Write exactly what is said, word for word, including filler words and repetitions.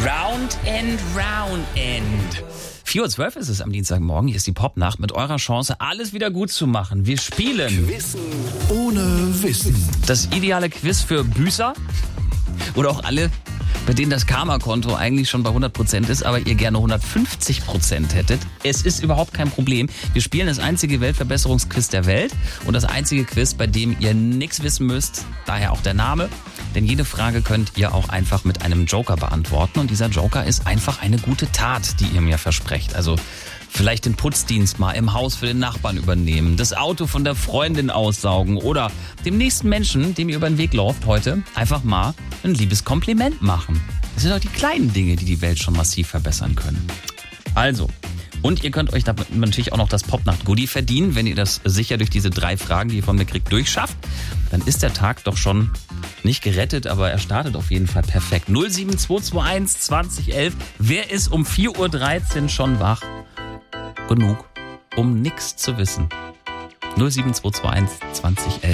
Round and round and. vier Uhr zwölf ist es am Dienstagmorgen. Hier ist die Popnacht mit eurer Chance, alles wieder gut zu machen. Wir spielen Wissen ohne Wissen. Das ideale Quiz für Büßer oder auch alle, bei denen das Karma-Konto eigentlich schon bei hundert Prozent ist, aber ihr gerne hundertfünfzig Prozent hättet. Es ist überhaupt kein Problem. Wir spielen das einzige Weltverbesserungsquiz der Welt und das einzige Quiz, bei dem ihr nichts wissen müsst, daher auch der Name. Denn jede Frage könnt ihr auch einfach mit einem Joker beantworten und dieser Joker ist einfach eine gute Tat, die ihr mir versprecht. Also vielleicht den Putzdienst mal im Haus für den Nachbarn übernehmen, das Auto von der Freundin aussaugen oder dem nächsten Menschen, dem ihr über den Weg lauft heute, einfach mal ein liebes Kompliment machen. Das sind doch die kleinen Dinge, die die Welt schon massiv verbessern können. Also, und ihr könnt euch damit natürlich auch noch das Popnacht-Goodie verdienen, wenn ihr das sicher durch diese drei Fragen, die ihr von mir kriegt, durchschafft. Dann ist der Tag doch schon nicht gerettet, aber er startet auf jeden Fall perfekt. null sieben zwei zwei eins zwanzig elf. Wer ist um vier Uhr dreizehn schon wach? Genug, um nichts zu wissen. null sieben zwei zwei eins zwanzig elf.